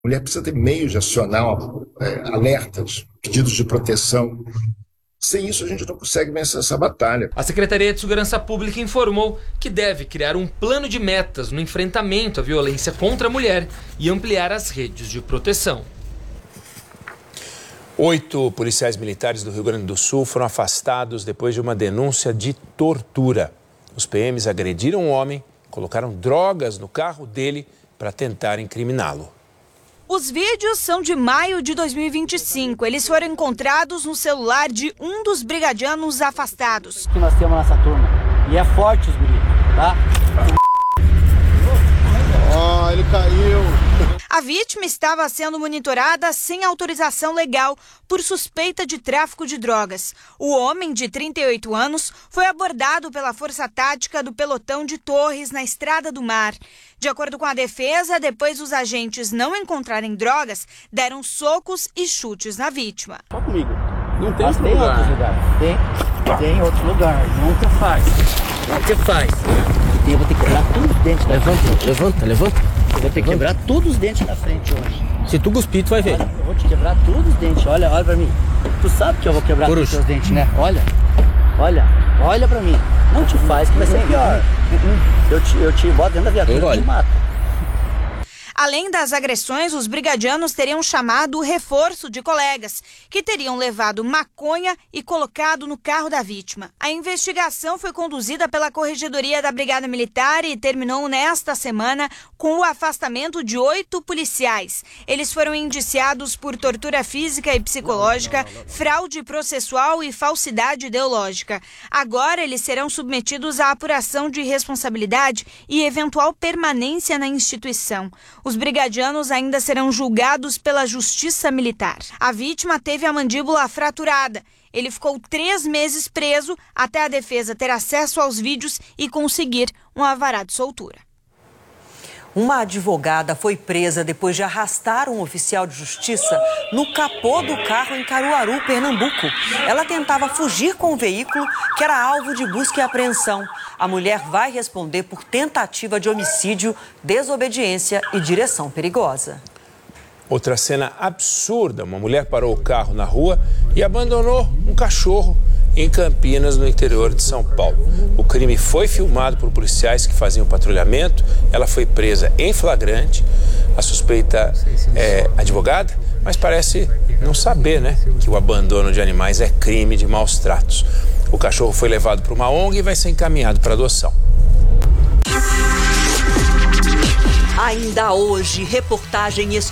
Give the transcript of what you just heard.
A mulher precisa ter meios de acionar alertas, pedidos de proteção. Sem isso, a gente não consegue vencer essa batalha. A Secretaria de Segurança Pública informou que deve criar um plano de metas no enfrentamento à violência contra a mulher e ampliar as redes de proteção. 8 policiais militares do Rio Grande do Sul foram afastados depois de uma denúncia de tortura. Os PMs agrediram um homem, colocaram drogas no carro dele para tentar incriminá-lo. Os vídeos são de maio de 2025. Eles foram encontrados no celular de um dos brigadianos afastados. Que nós temos nessa turma. E é forte os guris, tá? Ó, ele caiu. A vítima estava sendo monitorada sem autorização legal por suspeita de tráfico de drogas. O homem, de 38 anos, foi abordado pela Força Tática do Pelotão de Torres, na Estrada do Mar. De acordo com a defesa, depois dos agentes não encontrarem drogas, deram socos e chutes na vítima. Só comigo. Não tem outro lugar. Tem outro lugar. Nunca faz. O que faz? Eu vou ter que quebrar todos os dentes. Levanta. Eu vou ter que quebrar todos os dentes na frente hoje. Se tu cuspir, tu vai ver. Eu vou te quebrar todos os dentes. Olha pra mim. Tu sabe que eu vou quebrar todos os teus dentes, né? Olha pra mim. Não te faz, que vai ser pior. Eu te boto dentro da viatura e te mato. Além das agressões, os brigadianos teriam chamado o reforço de colegas, que teriam levado maconha e colocado no carro da vítima. A investigação foi conduzida pela Corregedoria da Brigada Militar e terminou nesta semana com o afastamento de 8 policiais. Eles foram indiciados por tortura física e psicológica, fraude processual e falsidade ideológica. Agora eles serão submetidos à apuração de responsabilidade e eventual permanência na instituição. Os brigadianos ainda serão julgados pela Justiça Militar. A vítima teve a mandíbula fraturada. Ele ficou 3 meses preso até a defesa ter acesso aos vídeos e conseguir um alvará de soltura. Uma advogada foi presa depois de arrastar um oficial de justiça no capô do carro em Caruaru, Pernambuco. Ela tentava fugir com o veículo, que era alvo de busca e apreensão. A mulher vai responder por tentativa de homicídio, desobediência e direção perigosa. Outra cena absurda: uma mulher parou o carro na rua e abandonou um cachorro em Campinas, no interior de São Paulo. O crime foi filmado por policiais que faziam patrulhamento. Ela foi presa em flagrante. A suspeita é advogada, mas parece não saber, né, que o abandono de animais é crime de maus tratos. O cachorro foi levado para uma ONG e vai ser encaminhado para adoção. Ainda hoje, reportagem